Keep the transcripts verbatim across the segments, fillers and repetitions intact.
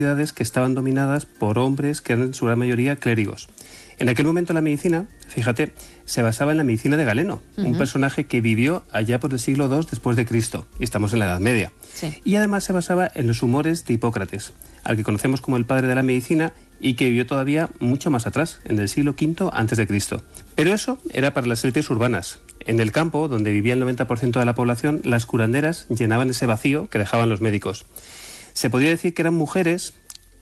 sociedades que estaban dominadas por hombres que eran en su gran mayoría clérigos. En aquel momento la medicina, fíjate, se basaba en la medicina de Galeno, uh-huh. un personaje que vivió allá por el siglo segundo después de Cristo, y estamos en la Edad Media. Sí. Y además se basaba en los humores de Hipócrates, al que conocemos como el padre de la medicina y que vivió todavía mucho más atrás, en el siglo quinto antes de Cristo. Pero eso era para las élites urbanas. En el campo, donde vivía el noventa por ciento de la población, las curanderas llenaban ese vacío que dejaban los médicos. Se podría decir que eran mujeres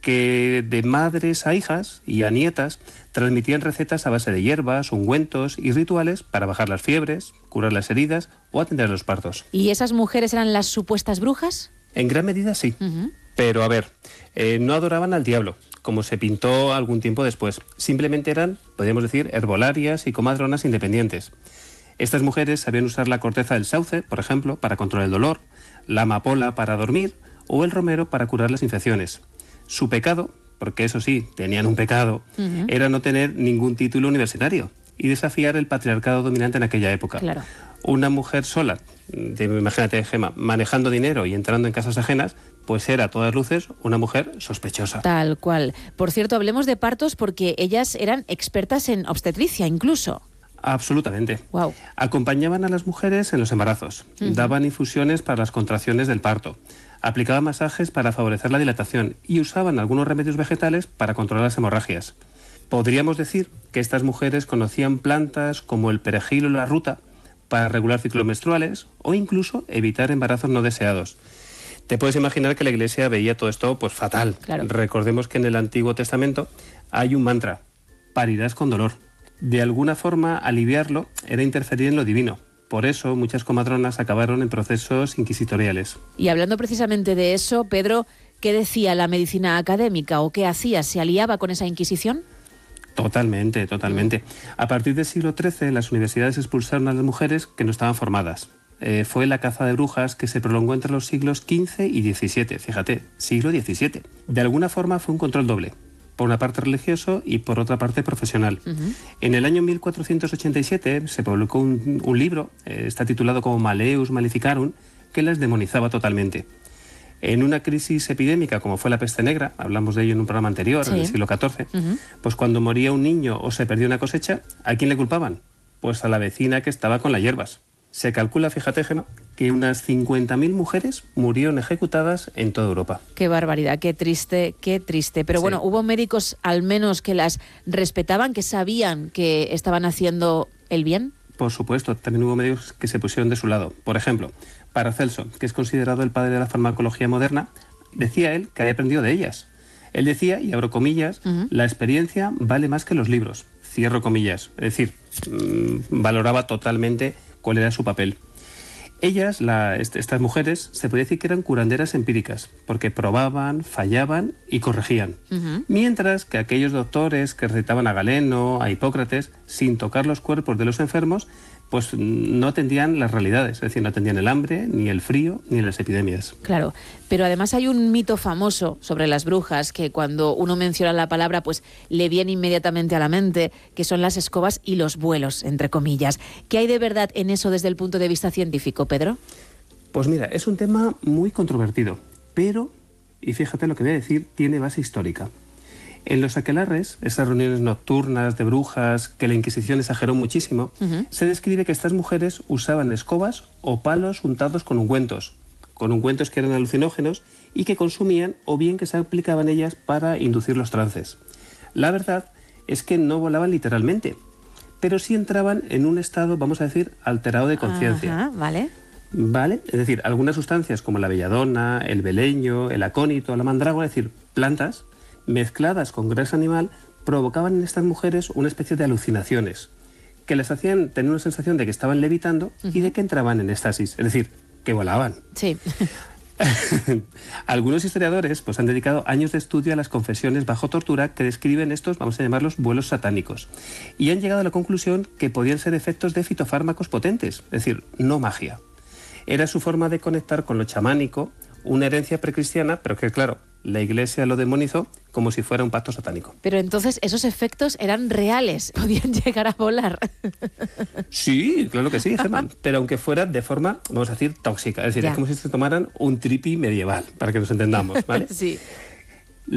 que de madres a hijas y a nietas transmitían recetas a base de hierbas, ungüentos y rituales para bajar las fiebres, curar las heridas o atender los partos. ¿Y esas mujeres eran las supuestas brujas? En gran medida sí. Uh-huh. Pero a ver, eh, no adoraban al diablo, como se pintó algún tiempo después. Simplemente eran, podríamos decir, herbolarias y comadronas independientes. Estas mujeres sabían usar la corteza del sauce, por ejemplo, para controlar el dolor, la amapola para dormir o el romero para curar las infecciones. Su pecado, porque eso sí, tenían un pecado, uh-huh. era no tener ningún título universitario y desafiar el patriarcado dominante en aquella época. Claro. Una mujer sola, de, imagínate, Gemma, manejando dinero y entrando en casas ajenas, pues era a todas luces una mujer sospechosa. Tal cual. Por cierto, hablemos de partos porque ellas eran expertas en obstetricia incluso. Absolutamente. Wow. Acompañaban a las mujeres en los embarazos, uh-huh. daban infusiones para las contracciones del parto, aplicaban masajes para favorecer la dilatación y usaban algunos remedios vegetales para controlar las hemorragias. Podríamos decir que estas mujeres conocían plantas como el perejil o la ruta para regular ciclos menstruales o incluso evitar embarazos no deseados. Te puedes imaginar que la Iglesia veía todo esto pues fatal. Claro. Recordemos que en el Antiguo Testamento hay un mantra: parirás con dolor. De alguna forma, aliviarlo era interferir en lo divino. Por eso, muchas comadronas acabaron en procesos inquisitoriales. Y hablando precisamente de eso, Pedro, ¿qué decía la medicina académica o qué hacía? ¿Se aliaba con esa Inquisición? Totalmente, totalmente. A partir del siglo trece, las universidades expulsaron a las mujeres que no estaban formadas. Eh, fue la caza de brujas que se prolongó entre los siglos quince y diecisiete. Fíjate, siglo diecisiete. De alguna forma fue un control doble. Por una parte religioso y por otra parte profesional. Uh-huh. En el año mil cuatrocientos ochenta y siete se publicó un, un libro, eh, está titulado como Malleus Maleficarum, que las demonizaba totalmente. En una crisis epidémica como fue la peste negra, hablamos de ello en un programa anterior, sí. en el siglo catorce, uh-huh. pues cuando moría un niño o se perdía una cosecha, ¿a quién le culpaban? Pues a la vecina que estaba con las hierbas. Se calcula, fíjate, Gemma, que unas cincuenta mil mujeres murieron ejecutadas en toda Europa. Qué barbaridad, qué triste, qué triste. Pero sí. bueno, ¿hubo médicos al menos que las respetaban, que sabían que estaban haciendo el bien? Por supuesto, también hubo médicos que se pusieron de su lado. Por ejemplo, Paracelso, que es considerado el padre de la farmacología moderna, decía él que había aprendido de ellas. Él decía, y abro comillas, uh-huh. la experiencia vale más que los libros. Cierro comillas. Es decir, mmm, valoraba totalmente cuál era su papel. Ellas, la, est- estas mujeres, se podría decir que eran curanderas empíricas, porque probaban, fallaban y corregían. Uh-huh. Mientras que aquellos doctores que recetaban a Galeno, a Hipócrates, sin tocar los cuerpos de los enfermos, pues no atendían las realidades, es decir, no atendían el hambre, ni el frío, ni las epidemias. Claro, pero además hay un mito famoso sobre las brujas que cuando uno menciona la palabra, pues le viene inmediatamente a la mente, que son las escobas y los vuelos, entre comillas. ¿Qué hay de verdad en eso desde el punto de vista científico, Pedro? Pues mira, es un tema muy controvertido, pero, y fíjate lo que voy a decir, tiene base histórica. En los aquelarres, esas reuniones nocturnas de brujas que la Inquisición exageró muchísimo, uh-huh. se describe que estas mujeres usaban escobas o palos untados con ungüentos, con ungüentos que eran alucinógenos y que consumían o bien que se aplicaban ellas para inducir los trances. La verdad es que no volaban literalmente, pero sí entraban en un estado, vamos a decir, alterado de conciencia. Ajá, vale. ¿Vale? Es decir, algunas sustancias como la belladona, el beleño, el acónito, la mandrágora, es decir, plantas mezcladas con grasa animal, provocaban en estas mujeres una especie de alucinaciones que les hacían tener una sensación de que estaban levitando uh-huh. y de que entraban en éxtasis, es decir, que volaban. Sí. Algunos historiadores pues, han dedicado años de estudio a las confesiones bajo tortura que describen estos, vamos a llamarlos, vuelos satánicos, y han llegado a la conclusión que podían ser efectos de fitofármacos potentes, es decir, no magia. Era su forma de conectar con lo chamánico, una herencia precristiana, pero que claro, la Iglesia lo demonizó como si fuera un pacto satánico. Pero entonces esos efectos eran reales, podían llegar a volar. Sí, claro que sí, Gemma, pero aunque fuera de forma, vamos a decir, tóxica. Es decir, ya. Es como si se tomaran un tripi medieval, para que nos entendamos, ¿vale? Sí.